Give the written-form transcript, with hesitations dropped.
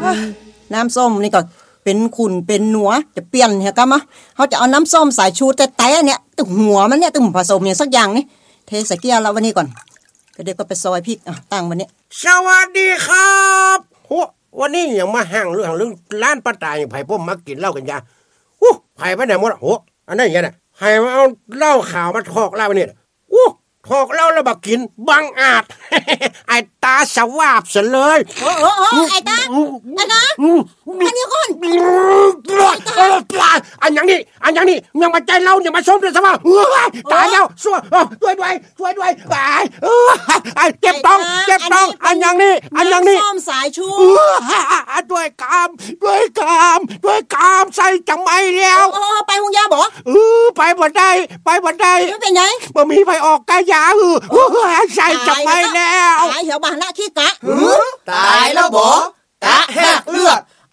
น้ำส้มนี่ก็เป็นขุ่นเป็นหนัวจะเปลี่ยนเหรอกันมะเขาจะเอาน้ำส้มสายชูแต่เนี่ยตึงหัวมันเนี่ยตึงผสมอย่างสักอย่างนี่เทใส่เกี๊ยวแล้ววันนี้ก่อนก็เดี๋ยวก็ไปซอยพริกตั้งวันนี้สวัสดีครับโหวันนี้ยังมาห่างเรื่องร้านป้าตายไผ่พ่มมากินเหล้ากันยาไผ่ไปไหนหมดโหอันนั้นอย่างเงี้ยไผ่มาเอาเหล้าขาวมาทอกเหล้าเนี่ยทอกเหล้าแล้วบักกินบังอาจ ไอ้ตาสวาบเสียเลยไอ้ตาอันนี้ก่อนอันอย่างนี้ยังมาใจเราเนี่ยมาชมเลยสิว่าตายแล้วช่วยด้วยไอ้เจ็บท้องอันอย่างนี้ส้มสายชูด้วยกามใส่จังไม่แล้วไปหงยาบ่ไปบ่ได้เป็นไงบ่มีไปออกกายาใส่จังไม่แล้วตายเหี่ยวบาหน้าขี้กะตายแล้วบ่กะแหกเลือด